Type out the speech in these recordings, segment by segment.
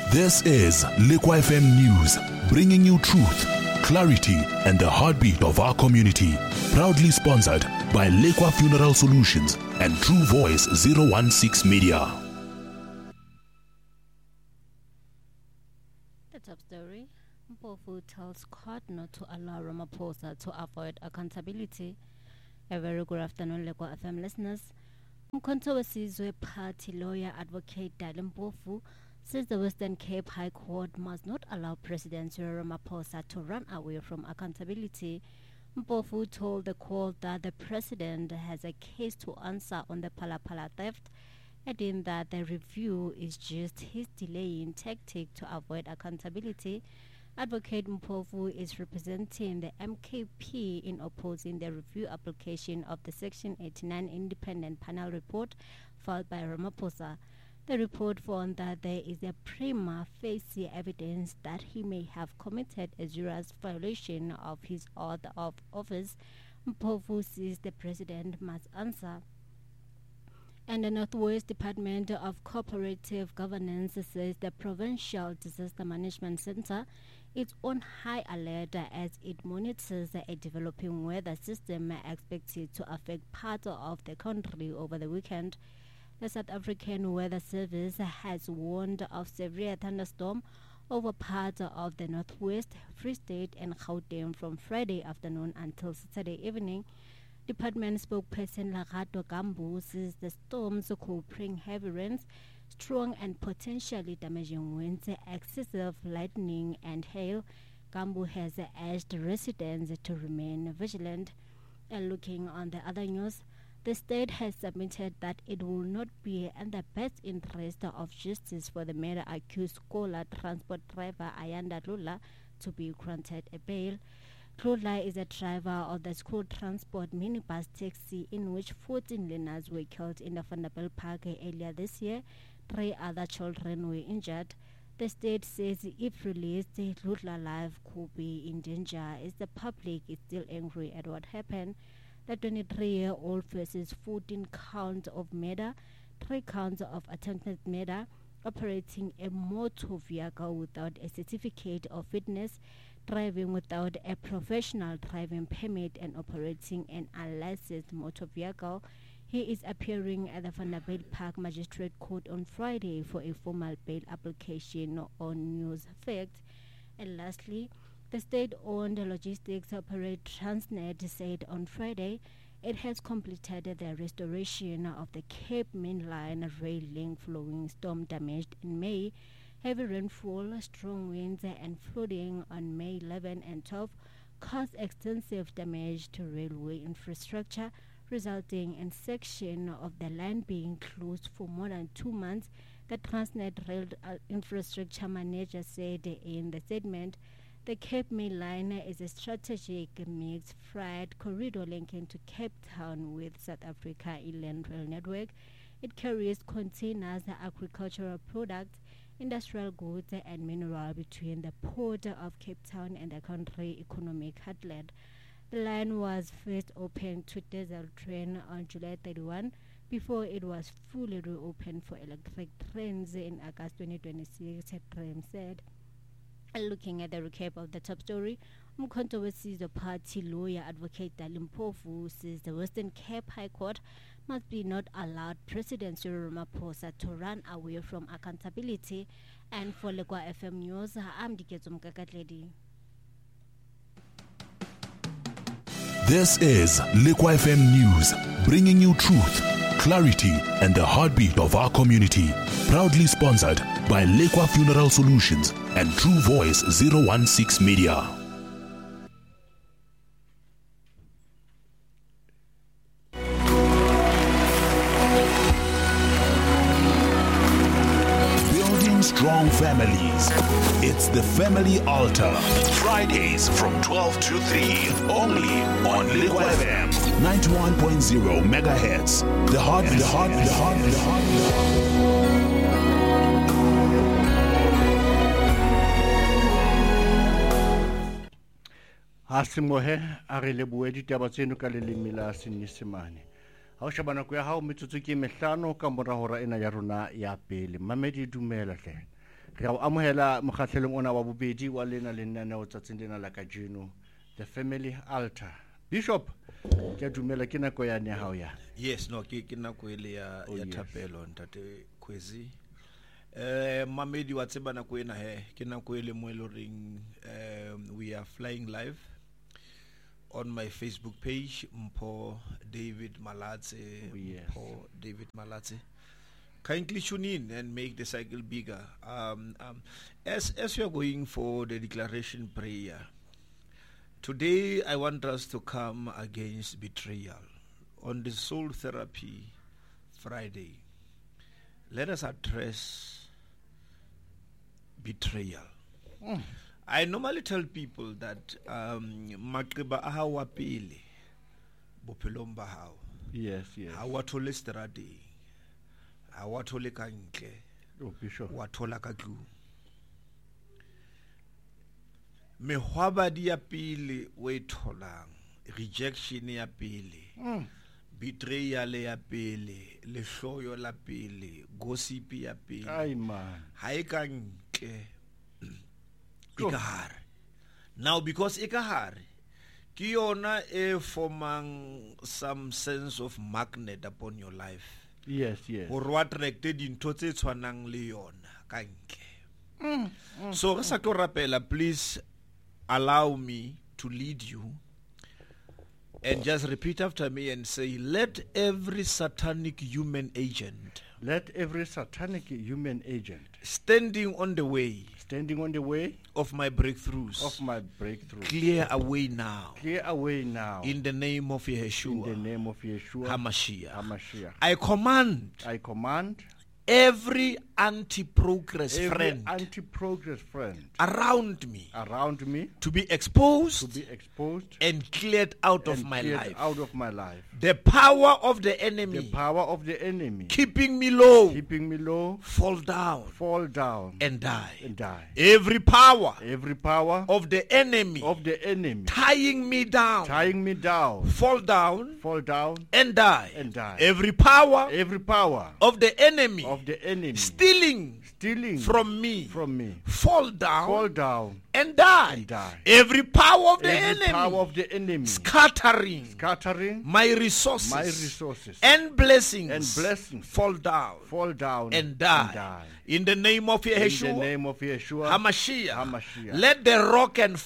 This is Liqua FM News, bringing you truth, clarity, and the heartbeat of our community. Proudly sponsored by Liqua Funeral Solutions and True Voice 016 Media. The top story: Mpofu tells court not to allow Ramaphosa to avoid accountability. A very good afternoon, Liqua FM listeners. Mkhonto Wesizwe Party lawyer advocate Dalim Mpofu says the Western Cape High Court must not allow President Cyril Ramaphosa to run away from accountability. Mpofu told the court that the president has a case to answer on the Phala theft, adding that the review is just his delaying tactic to avoid accountability. Advocate Mpofu is representing the MKP in opposing the review application of the Section 89 independent panel report filed by Ramaphosa. The report found that there is a prima facie evidence that he may have committed a serious violation of his oath of office. Mpofu says the president must answer. And the Northwest Department of Cooperative Governance says the Provincial Disaster Management Center is on high alert as it monitors a developing weather system expected to affect parts of the country over the weekend. The South African Weather Service has warned of severe thunderstorm over parts of the Northwest, Free State and Gauteng from Friday afternoon until Saturday evening. Department spokesperson Lerato Gambo says the storms could bring heavy rains, strong and potentially damaging winds, excessive lightning and hail. Gambo has urged residents to remain vigilant. And looking on the other news, the state has submitted that it will not be in the best interest of justice for the murder accused scholar transport driver Ayanda Lula to be granted a bail. Lula is a driver of the school transport minibus taxi in which 14 learners were killed in the Vanderbilt Park earlier this year. 3 other children were injured. The state says if released, Lula's life could be in danger as the public is still angry at what happened. The 23-year-old faces 14 counts of murder, 3 counts of attempted murder, operating a motor vehicle without a certificate of fitness, driving without a professional driving permit, and operating an unlicensed motor vehicle. He is appearing at the Vanderbilt Park Magistrate Court on Friday for a formal bail application on news facts. And lastly, the state-owned logistics operator Transnet said on Friday it has completed the restoration of the Cape Mainline rail link following storm damaged in May. Heavy rainfall, strong winds, and flooding on May 11 and 12 caused extensive damage to railway infrastructure, resulting in section of the line being closed for more than 2 months. The Transnet Rail Infrastructure Manager said in the statement, the Cape Mainline is a strategic mixed freight corridor linking to Cape Town with South Africa Inland Rail Network. It carries containers, agricultural products, industrial goods, and mineral between the port of Cape Town and the country economic heartland. The line was first opened to diesel train on July 31 before it was fully reopened for electric trains in August 2026, Graham said. Looking at the recap of the top story, Mkhonto Wesizwe Party lawyer advocate Dalim Mpofu says the Western Cape High Court must be not allowed President Cyril Ramaphosa to run away from accountability. And for Liqua FM News, I'm Dikezo Mkakatledi. This is Liqua FM News, bringing you truth, clarity, and the heartbeat of our community. Proudly sponsored by Liqua Funeral Solutions and True Voice 016 Media. Building strong families. It's the Family Altar. Fridays from 12 to 3. Only on Liqua FM 91.0 megahertz. The heart. Hasimohe a re leboe ditaba tseno ka leleme la Senyesemane. Ha o sheba nako ya hao metsotso ke mehlano ka mora hora ena ya rona ya pele. Mamedi dumela hle. Re a amohela mokgahlelong ona wa bobedi wa lena lenaneo tsatsing lena la kajeno, the family altar. Bishop, ke a dumela ke nako yane hao ya. Yes, no, ke nako ele ya Thapelo ntate Khwezi. Mamedi wa tseba nako ena he, ke nako ele mo eloring we are flying live on my Facebook page, Mpho David Malatse. Mpho David Malatse. Kindly tune in and make the cycle bigger. As we are going for the declaration prayer, today I want us to come against betrayal. On the Soul Therapy Friday, let us address betrayal. I normally tell people that maqiba a hao wa pele bophelong ba hao. Yes. Ha wa thole strategi. Ha wa thole ka ntle. Oh, Bishop. Wa thola ka tlu. Mehwabadi ya pele we tholang, rejection ya pele, betrayal ya pele, lehloyo la pele, gossip ya pele. Ay man. Ha e ka ntle. Ikahare. Now because ikahare ki yona e formang some sense of magnet upon your life. Yes. Or what attracted into tse tshwanang le yona ka ntle. So re sa tlo rapela, please allow me to lead you and just repeat after me and say, let every satanic human agent standing on the way of my breakthroughs clear away now in the name of Yeshua HaMashiach. I command every anti-progress friend around me to be exposed and cleared out of my life. The power of the enemy keeping me low fall down and die. Every power of the enemy tying me down fall down and die. Every power of the enemy stealing from me fall down and die. Every power of the enemy scattering my resources and blessings fall down and die. In the name of Yeshua HaMashiach, let the rock and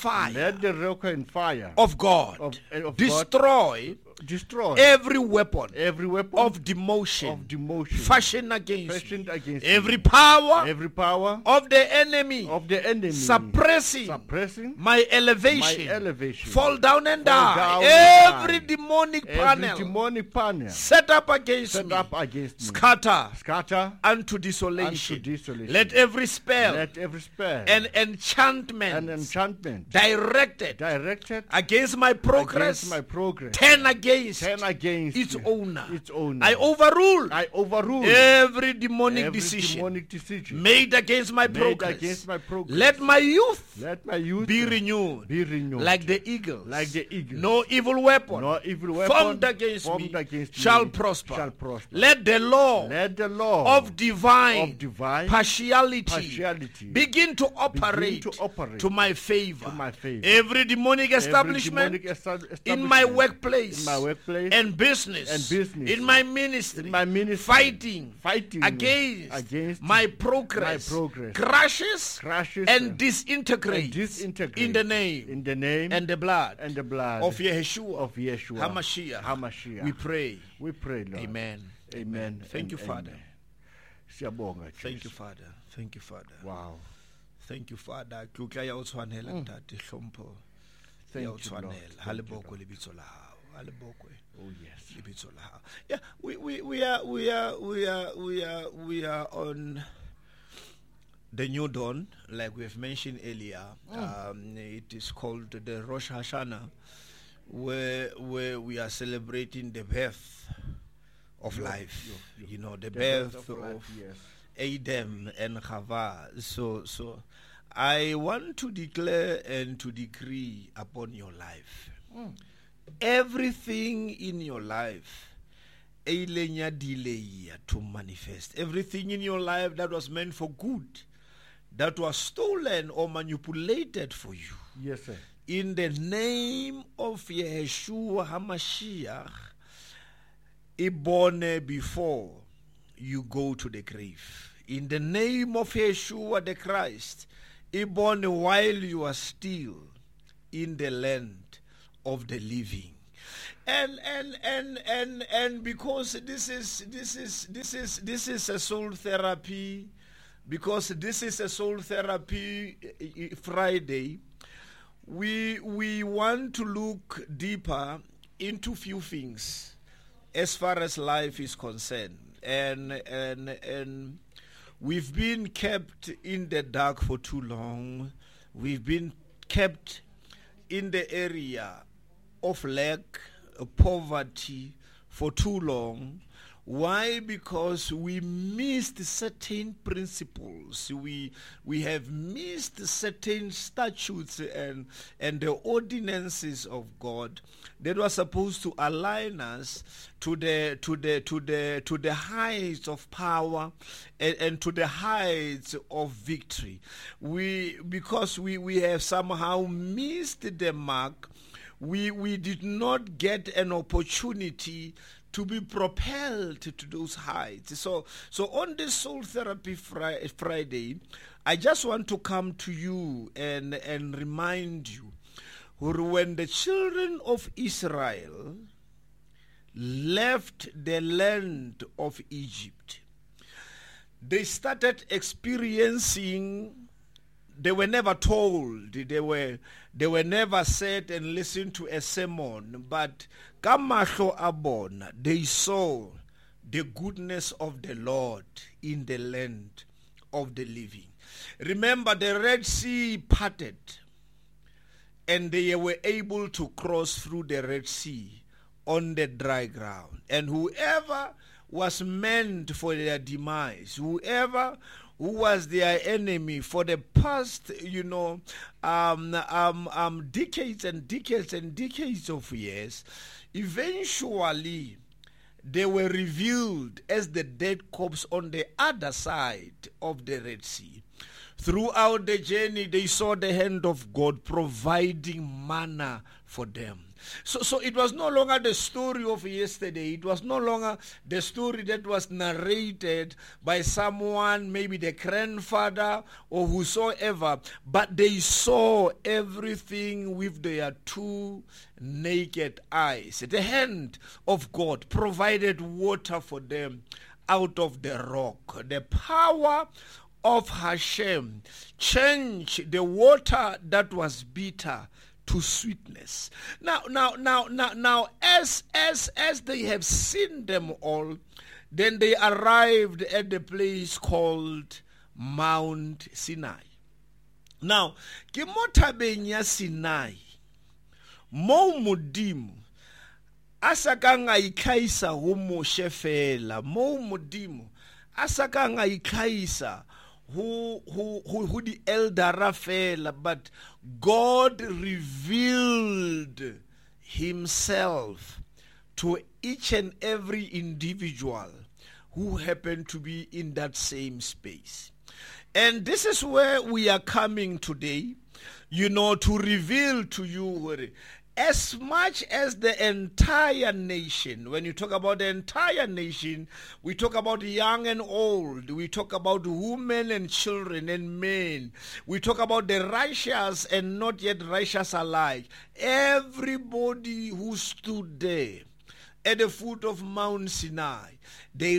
fire of God destroy every weapon of demotion fashioned against me. Every power of the enemy suppressing my elevation fall down and die. Every demonic panel set up against me scatter unto desolation. Let every spell and enchantment directed against my progress turn against its owner. I overrule every demonic decision made against my progress. Let my youth be renewed like the eagles. No evil weapon formed against me shall prosper. Let the law of divine partiality begin to operate to my favor. Every demonic establishment in my workplace and business, in my ministry, fighting against my progress crashes and disintegrates in the name and the blood of Yeshua HaMashiach. We pray, Lord. Amen. Thank you, Father. Thank you, Father. Wow. Thank you, Father. Tlotla ya o tshwanela ntate hlompho ya o tshwanela ha leboko le bitso la hao. Ha leboko. Oh yes. Le bitso la hao. Yeah, we are on the new dawn, like we have mentioned earlier. It is called the Rosh Hashanah, where we are celebrating the birth of life. You know, the birth of Adam and Chava. So I want to declare and to decree upon your life. Everything in your life delay to manifest. Everything in your life that was meant for good, that was stolen or manipulated for you. Yes, sir. In the name of Yeshua HaMashiach, ibone before you go to the grave. In the name of Yeshua the Christ, ibone while you are still in the land of the living. And because this is a soul therapy, because this is a soul therapy Friday, we want to look deeper into few things as far as life is concerned. And we've been kept in the dark for too long. We've been kept in the area of lack, poverty for too long. Why? Because we missed certain principles. We have missed certain statutes and the ordinances of God that were supposed to align us to the heights of power and to the heights of victory. Because we have somehow missed the mark. We did not get an opportunity to be propelled to those heights. So on this Soul Therapy Friday, I just want to come to you and remind you, when the children of Israel left the land of Egypt, they started experiencing. They were never told. They were never said and listened to a sermon. But kamahlo abona, they saw the goodness of the Lord in the land of the living. Remember, the Red Sea parted, and they were able to cross through the Red Sea on the dry ground. And whoever was meant for their demise, whoever who was their enemy for the past, decades and decades and decades of years, eventually they were revealed as the dead corpse on the other side of the Red Sea. Throughout the journey, they saw the hand of God providing manna for them. So it was no longer the story of yesterday. It was no longer the story that was narrated by someone, maybe the grandfather or whosoever, but they saw everything with their two naked eyes. The hand of God provided water for them out of the rock. The power of Hashem changed the water that was bitter to sweetness. Now, as they have seen them all, then they arrived at the place called Mount Sinai. Now, ke mo thabeng ya Sinai, mo modimo asa ka nga ikhaisa ho Moshe fela, mo modimo asa ka nga ikhaisa who the elder Raphael, but God revealed himself to each and every individual who happened to be in that same space. And this is where we are coming today, to reveal to you as much as the entire nation. When you talk about the entire nation, we talk about young and old. We talk about women and children and men. We talk about the righteous and not yet righteous alike. Everybody who stood there at the foot of Mount Sinai, they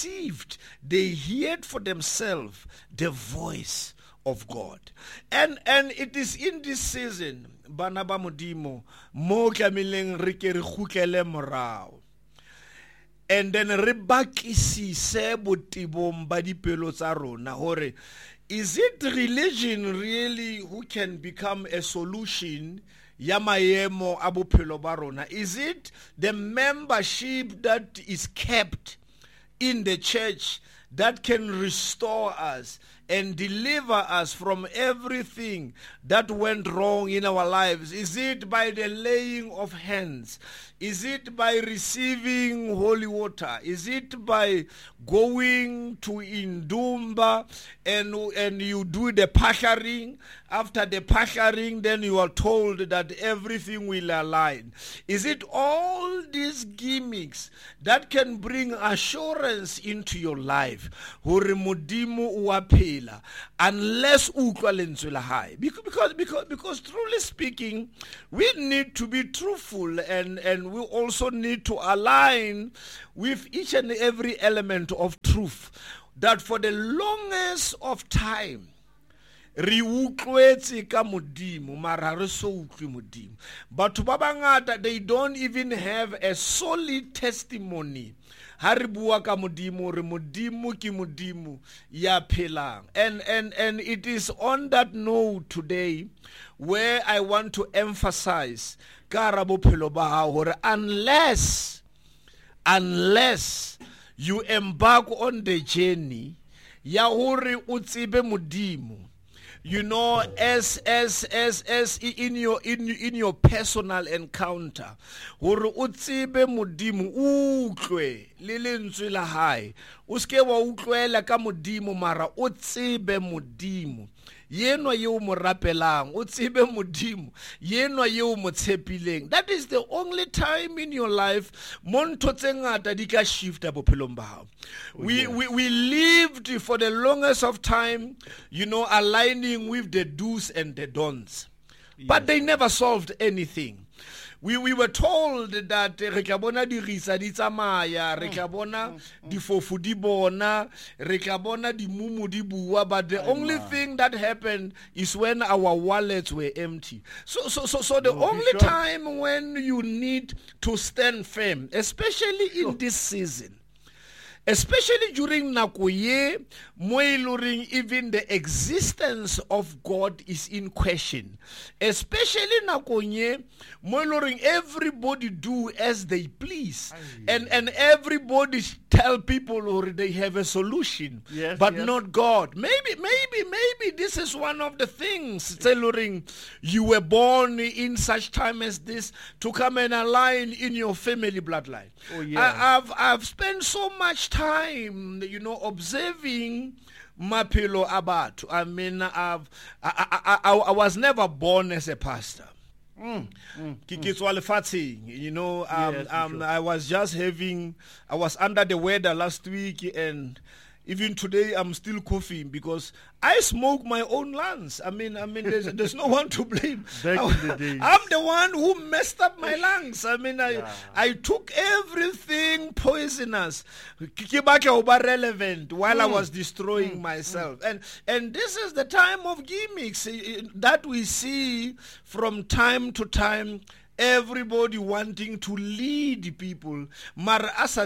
heard for themselves the voice of God. And it is in this season, bana ba modimo, mo tlamileng re ke re khutlele morao, and then re bakisise botibong ba dipelo tsa rona hore, is it religion really who can become a solution ya maemo a bophelo ba rona? Is it the membership that is kept in the church that can restore us? and deliver us from everything that went wrong in our lives? Is it by the laying of hands? Is it by receiving holy water? Is it by going to Indumba and you do the pashering? After the pashering, then you are told that everything will align. Is it all these gimmicks that can bring assurance into your life? Hore Modimo wa phela, unless utlwa lentswe la hae. Because truly speaking, we need to be truthful and we also need to align with each and every element of truth. That for the longest of time, re utlwetse ka Modimo mara re so utlwe Modimo. Batho ba bangata, they don't even have a solid testimony. Ha re bua ka Modimo re Modimo ke Modimo ya phelang. And it is on that note today where I want to emphasize ka ra bophelo ba hao hore unless you embark on the journey ya hore o tsebe Modimo, you know, as in your personal encounter, hore o tsebe Modimo, utlwe le lentswe la hae, o ske wa utlwela ka Modimo mara o tsebe Modimo. Yenwa yeo mo rapelang, o tsebe Modimo, yenwa yeo mo tshepileng. That is the only time in your life monto tse ngata di ka shifta bophelong ba hao. We lived for the longest of time, you know, aligning with the do's and the don'ts. Yes. But they never solved anything. We were told that re ka bona dirisa di tsamaya, re ka bona difofu di bona, re ka bona dimumu di bua, but the only thing that happened is when our wallets were empty. So the only time when you need to stand firm, especially in this season, especially during Nakoye, even the existence of God is in question. Especially Nakoye, everybody do as they please. And everybody tell people or they have a solution, but not God. Maybe this is one of the things. You were born in such time as this to come and align in your family bloodline. Oh, yeah. I've spent so much time, you know, observing mapelo abatu. I mean, I was never born as a pastor. You know, I was under the weather last week, and even today I'm still coughing because I smoke my own lungs. I mean, there's no one to blame. I'm the one who messed up my lungs. I mean, I took everything poisonous, relevant while I was destroying myself. And this is the time of gimmicks that we see from time to time. Everybody wanting to lead people. And we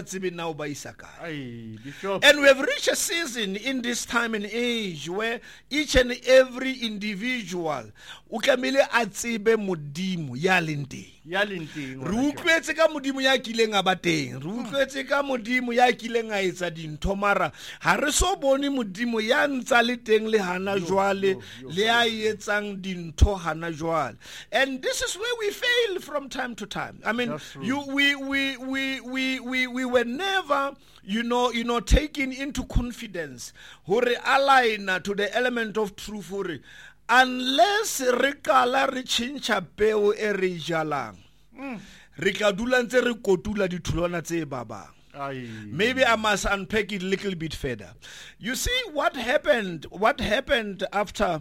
have reached a season in this time and age where each and every individual ukamile atsibe Modimo yalindi. Rukwetse ka Modimo ya kileng abateng, rukwetse ka Modimo ya kileng a etsa dintho mara ha re so bone Modimo ya ntsa le teng le hana jwale le a etsang dintho hana jwale. And this is where we fail from time to time. I mean, we were never, you know, taken into confidence. Hore align to the element of truth. Hore unless re kala re chincha peo e re jalang, re ka dula ntse re kotula ditholwana tse babang. Maybe I must unpack it a little bit further. You see what happened after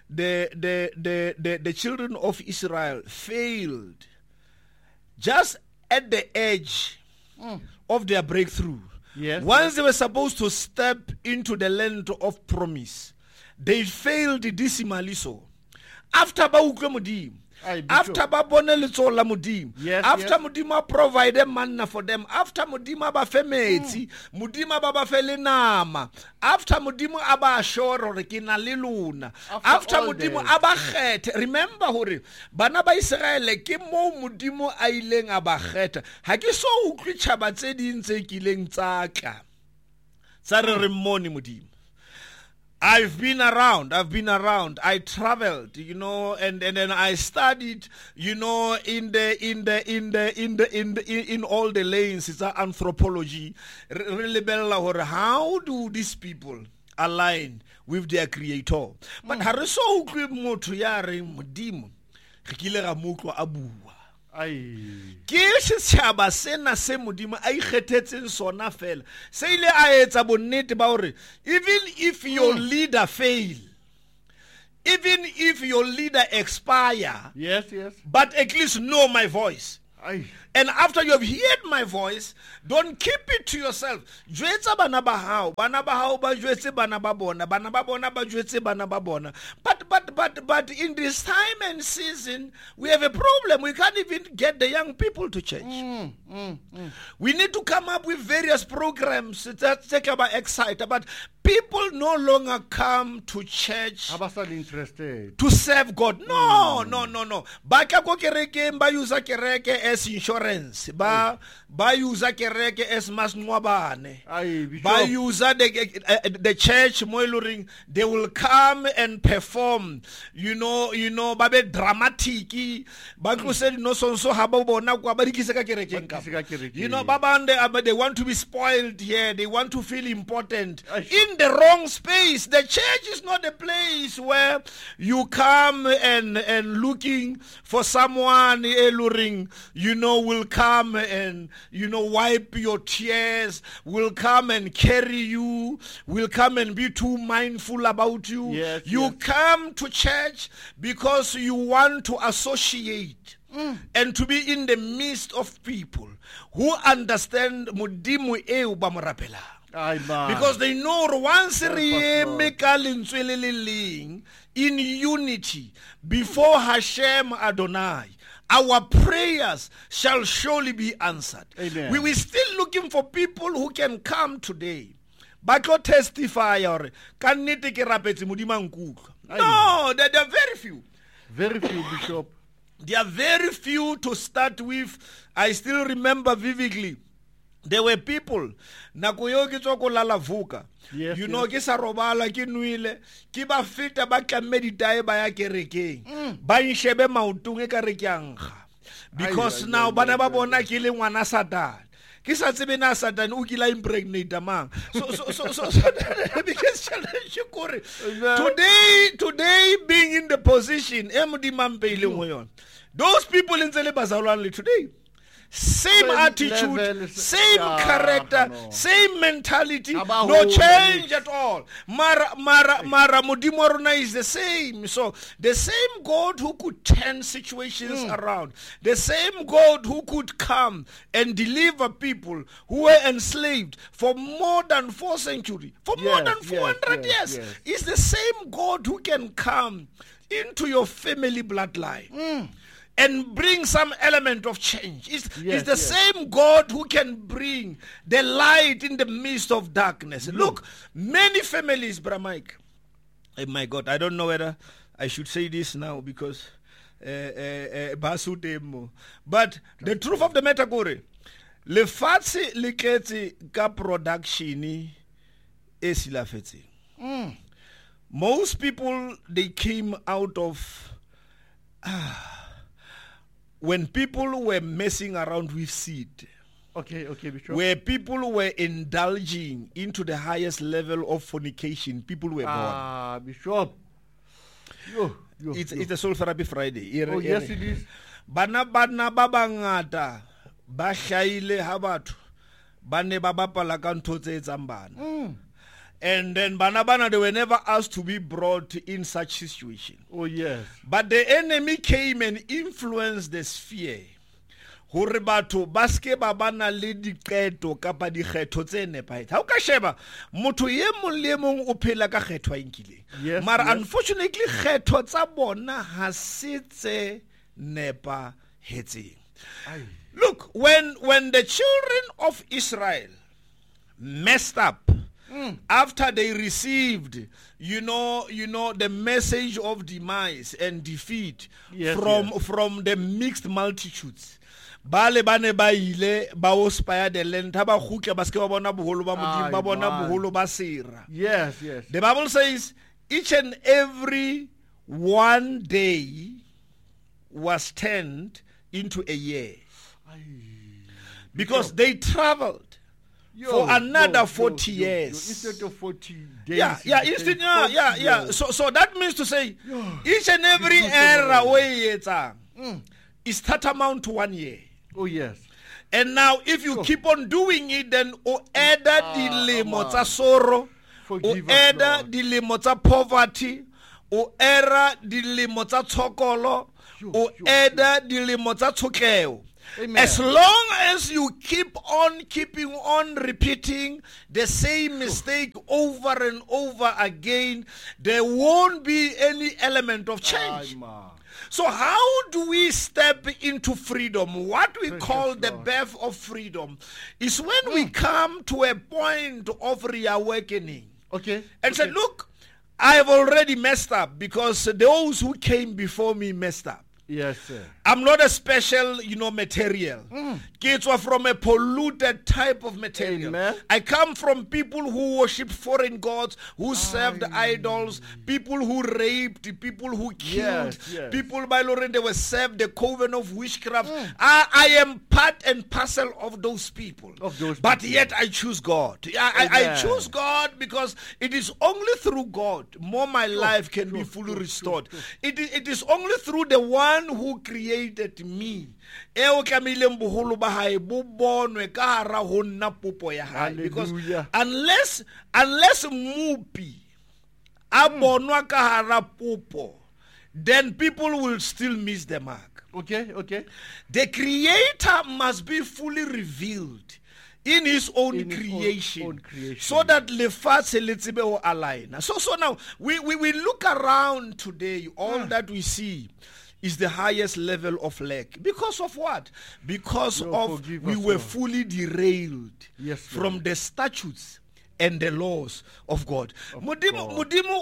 the children of Israel failed just at the edge of their breakthrough. Once they were supposed to step into the land of promise, they failed dismally so. After ba utlwe Modimo, after ba bone letso la Modimo, after Modimo provide manna for them, after Modimo ba fe metsi, Modimo ba fe le nama, after Modimo aba ashore re ke na le lona, after Modimo aba kgethe. Remember hore bana ba Israel ke mo Modimo a ileng aba kgetha. Ha ke so utlwe tshaba tse ding tse kileng tsaka tsa re mmone Modimo. I've been around. I traveled, and then I studied, in all the lanes. It's anthropology. How do these people align with their creator? But hariso motho ya re modimo re kile ga motlo a bua. Ke setšhaba sena se modimo a ikgethetseng sona fela se ile a etsa bonnete ba hore even if your leader fail, even if your leader expire, yes, but at least know my voice. And after you have heard my voice, don't keep it to yourself. Jwetsa bana ba hao ba jwetse bana ba bona ba jwetse bana ba bona. But in this time and season, we have a problem. We can't even get the young people to church. We need to come up with various programs that take about excite, but people no longer come to church to serve God. No. Ba ka ko kerekeng ba use kereke as insurance. Ba use kereke as masnwabane. Ba use the church mo iluring they will come and perform. Ba be dramatic. Ba tlose no sonso ha ba bona kwa ba dikise ka kerekeng ka. Ba bande they want to be spoiled here. They want to feel important. In the wrong space. The church is not a place where you come and looking for someone alluring, will come and wipe your tears, will come and carry you, will come and be too mindful about you. You come to church because you want to associate and to be in the midst of people who understand Mudimu eu bamorapela. Because they know once in unity before Hashem Adonai, our prayers shall surely be answered. Amen. We were still looking for people who can come today. But not testify or can No, there are very few. Very few, Bishop. There are very few to start with. I still remember vividly. There were people nakuyo ke tsoko lala vuka ke sa robala ke nwile ke ba feta ba tlameditae ba ya kerekeng ba nshebe maotung e ka re ke anga because now bana ba bona ke le ngwana Satan ke sa tsebe na Satan o kila impregnate mang so because challenge kore today being in the position those people in Zele Bazalwanli today, same attitude, same character, same mentality, no change at all. Mara Mudimoruna is the same. So the same God who could turn situations around, the same God who could come and deliver people who were enslaved for more than 4 centuries, for more than 400 years, is the same God who can come into your family bloodline. And bring some element of change. It's the same God who can bring the light in the midst of darkness. Look, many families, Brother Mike. Oh my God, I don't know whether I should say this now because but the truth of the matter, Gore, lefatse leketse ka production esilafetse. Most people, they came out of when people were messing around with seed, Bishop. Where people were indulging into the highest level of fornication, people were born. Bishop. It's a Soul Therapy Friday. Yes, it is. Bana babangata ba hlaile ha batho ba ne ba bapala ka ntho tse etsang bana. And then Banabana, they were never asked to be brought in such situation. Oh, yes. But the enemy came and influenced the sphere. Hore batho baske babana le diqeto kapa dikgetho tse nepahetseng. Ha o ka sheba motho ye mong le mong o phela ka kgetho a nkileng. Mara unfortunately kgetho tsa bona ha se tse nepahetseng. Look, when the children of Israel messed up, after they received, the message of demise and defeat from the mixed multitudes. Bale bane ba ile ba ospire the land ha ba khutla ba ske ba bona boholo ba modimo ba bona boholo ba sera. Yes. The Bible says each and every one day was turned into a year, because they traveled for another 40 years. Instead of 40 days. Yeah. So that means to say, each and every era is tantamount to 1 year. Oh yes. And now if you keep on doing it, then o eda dilemo tsa sorrow, o eda dilemo tsa poverty, o era dilemo tsa tshokolo, o eda dilemo tsa tshotleo. As long as you keeping on repeating the same mistake over and over again, there won't be any element of change. So how do we step into freedom? What we call the birth of freedom is when we come to a point of reawakening. Okay. And say, look, I have already messed up because those who came before me messed up. Yes, sir. I'm not a special, material. Kids are from a polluted type of material. Amen. I come from people who worship foreign gods, who served idols, people who raped, people who killed, people by Lord, they were served the coven of witchcraft. I am part and parcel of those people. But yet I choose God. I choose God because it is only through God my life can be fully restored. It is only through the one who created me. Because unless Mupi abonwa ka hara popo, then people will still miss the mark. Okay. The Creator must be fully revealed in his own creation, so that lefatshe le tsebe ho align. So now we look around today, all that we see is the highest level of lack. Because of what? Because we were fully derailed from the statutes and the laws of God. Modimo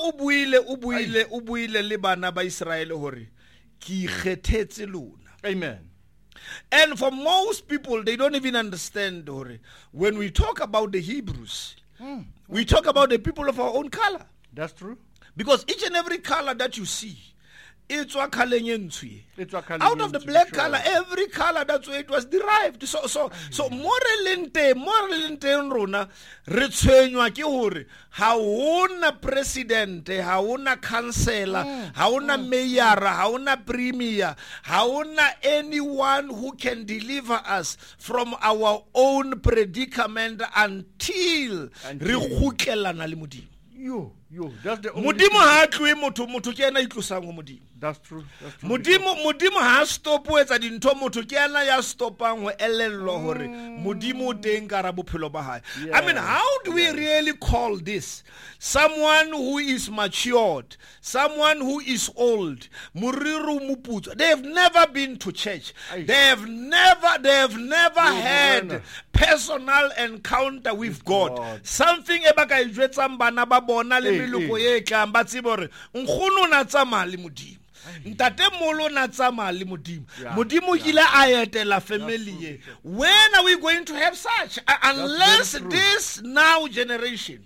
ubuile le bana ba Israel hore ki kgethetse lona. Amen. And for most people, they don't even understand, when we talk about the Hebrews, we talk about the people of our own color. That's true. Because each and every color that you see, out of the black color, every color, that's where it was derived. So moralente rona re tshwenywa ke hore ha ona president, ha ona councillor, ha ona mayor, ha ona premier, ha ona anyone who can deliver us from our own predicament until re kgutlelana le Modimo. That's the only Modimo ha tloe motho ke ena itlosang ho Modimo. That's true. Modimo ha stop ho etsa dintho, motho ke ena ya stopang ho elellwa hore Modimo teng ka ra bophelo ba hae. I mean, how do we really call this? Someone who is matured, someone who is old, muriru muputso. They have never been to church. They have never had personal encounter with God. Something ebaka ijwetsang bana ba bona le meloko ye tlang ba tsebe hore nkgono na tsamaya le Modimo. Ntate molo na tsamaya le Modimo. Modimo kile a etela family ye. When are we going to have such? Unless this now generation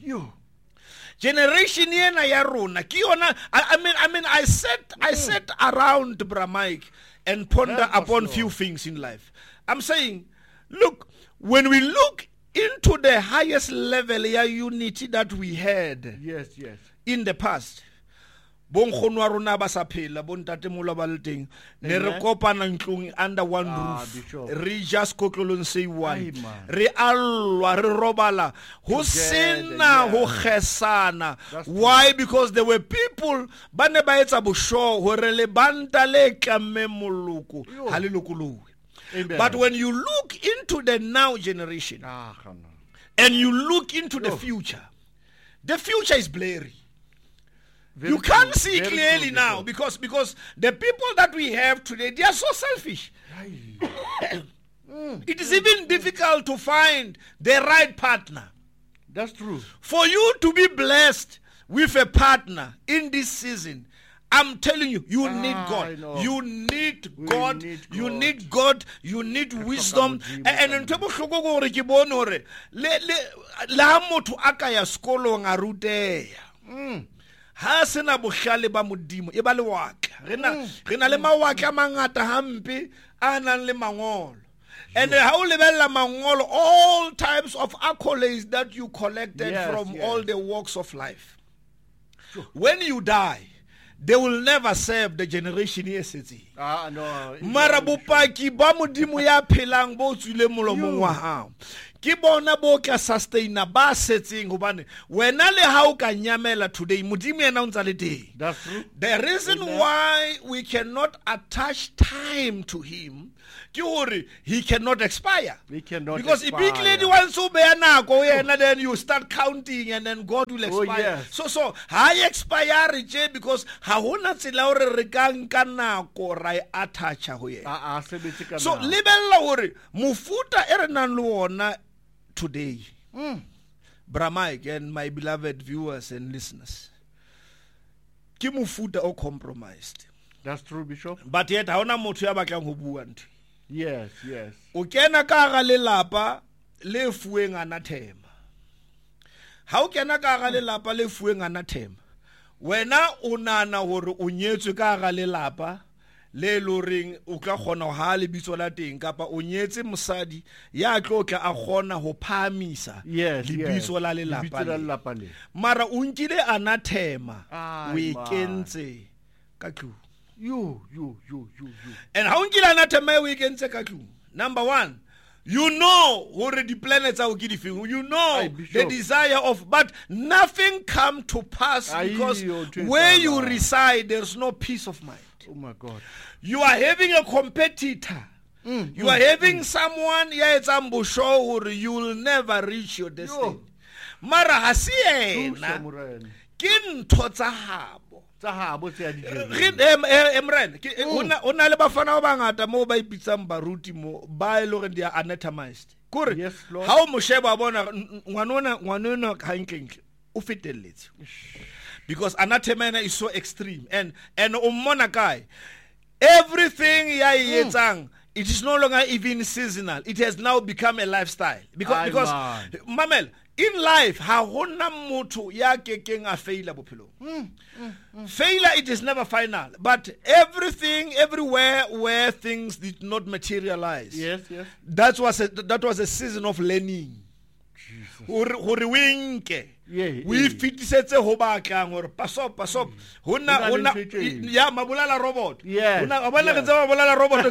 yena ya rona ki yona. I mean I sat around Bra Mike and ponder upon few things in life. I'm saying, look, when we look into the highest level of unity that we had in the past, bonkgono wa rona ba sa phela bontate mola ba le teng ne re kopana ntlong under one roof, re just kotlolong say one, re allwa re robala ho sena ho kgesana. Why? Because there were people ba ne ba etsa bosho hore le banta le tlamme moloko ha le lokolowe. But when you look into the now generation and you look into the future is blurry. You can't see clearly now because the people that we have today, they are so selfish. It is even difficult to find the right partner. That's true. For you to be blessed with a partner in this season, I'm telling you, you need God. You need God. You need God. You need wisdom. And in terms of la motho akaya skolo nga ruteya. Ha sena bohlale ba modimo e ba le waka. Rena le mawaka mangata hampe ana le mangolo. And how lebella mangolo, all types of accolades that you collected from all the walks of life. When you die, they will never serve the generation yesterday. No. Mara bopaki ba modimo ya phelang bo tswile molomong wa hao. Ke bona bo ka sustaina ba setseng hobane wena le ha o ka nyamela today modimo yena o ntsa le teng. That's true. The reason why we cannot attach time to him ke hore he cannot expire. He cannot because expire. Because if once you be nako yena, then you start counting and then God will expire. So ha expire because ha hona tsela hore re ka nka nako ra attach ho yena. So lebella hore mofuta e re nang le ona today, Bramike and my beloved viewers and listeners, ke mofuta o compromised. That's true, Bishop. But yet ha hona motho ya batlang ho bua ntwe. Yes. O kena ka ga lelapa le fueng anathema. Ha o kena ka ga lelapa le fueng anathema, wena o nana hore o nyetswe ka ga lelapa le loring o ka gona ha le bitso la teng kapa o nyetse mosadi ya tlotla a gona ho phamisa le bitso la lelapa le. Mara o nkile anathema o e kentse ka tlu. You. And how nkile anathema o e kentse ka tlu? Number one, you know who the planets are giving. You know the desire of, but nothing come to pass because where you reside, there's no peace of mind. Oh my God. You are having a competitor. You are having someone who you will never reach your destiny. Mara hasiena kin totsahabo. Emren ona le bafana ba bangata mo ba ipitsang baruti mo ba ile gore dia anatomized kore ha o mo sheba bona ngwanona ka nkenke o fetelletse because anathema is so extreme and umona guy everything ya yetsang it is no longer even seasonal. It has now become a lifestyle because mamel in life ha hona motho ya kekeng a failure bophelong. Failure, it is never final, but everything everywhere where things did not materialize, that was a season of learning. Hore winke we fitisetse ho batlang hore pass up hona ya mabulala robot hona bona ke tsaba mabulala robot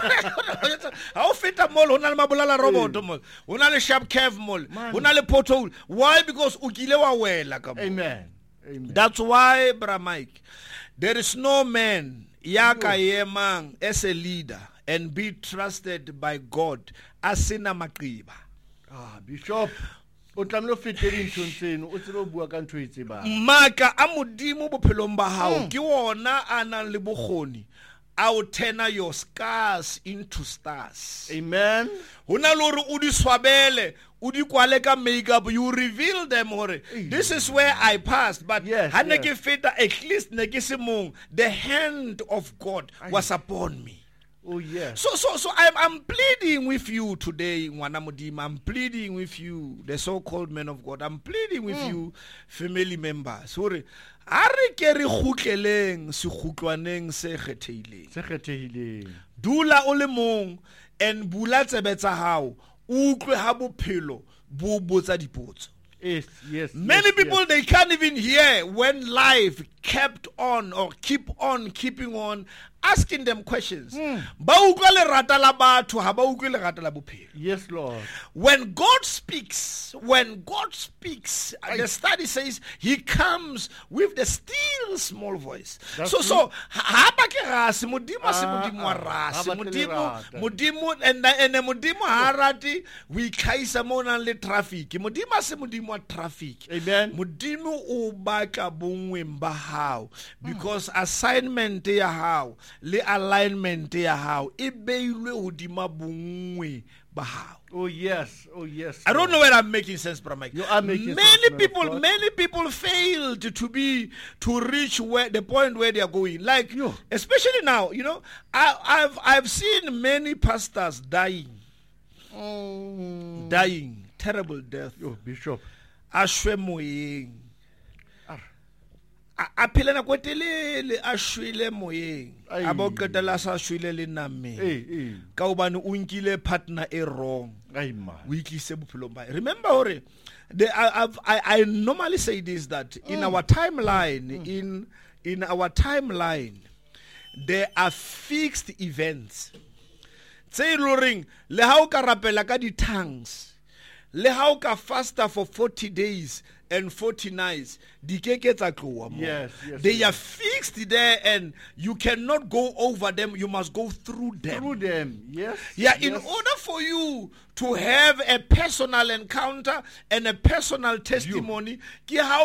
ha o feta mall hona le mabulala robot mall hona le sharp curve mall hona le pothole. Why? Because o kile wa wela ka. Amen. That's why, Bramike, there is no man yaka yemang as a leader and be trusted by God asina maqiba. Bishop, o tlamelo fetering tsontseno o tselo bua ka ntwe itse ba maka a modimo bophelong ba hao ke wona ana le bokgoni I will turn your scars into stars. Amen. Hona lori o di swabele o di kwale ka makeup, you reveal them hore this is where I passed, but ha ne ke feta at least ne ke se mong the hand of God was upon me. Oh yes. So I'm pleading with you today, Ngwana Modimo. I'm pleading with you, the so-called men of God. I'm pleading with you, family members. Hore are ke re khutleleng se khutlwaneng se kgethehileng. Dula o le mong and bula tsebetsa hao. Utlwe ha bophelo bo botsa dipotso. Yes. Many people they can't even hear when life kept on or keep on keeping on asking them questions. Ba utlwa lerata la batho ha ba utlwe lerata la bophelo. Yes, Lord. When God speaks, the study says he comes with the still small voice. So ha ba ke rase modimo se modimo wa rase modimo and modimo ha rati we kaisa mona le traffic modimo se modimo wa traffic. Amen. Modimo o batla bongwe ba hao because assignment ya hao le alignment ya hao e beilwe hodima bongwe ba hao. Oh yes. I don't know whether I'm making sense, but I'm like, You are making sense, many people failed to reach where the point where they are going. Like, Yo. especially now, I've seen many pastors dying, terrible death. Yo, Bishop. Ashwe moyeng. A phela nako e telele a shwele moyeng. Ai. A bo qetela sa shwele le nameng. Eh. Ka hobane o nkile partner e wrong. Ai man. O itlise bophelong ba. Remember hore I normally say this, that in our timeline, in our timeline, there are fixed events. Tse loring le ha o ka rapela ka di tongues, le ha o ka fasta for 40 days and 40 nights, Yes. They are fixed there, and you cannot go over them. You must go through them. Through them, yes. Yeah, in order for you to have a personal encounter and a personal testimony,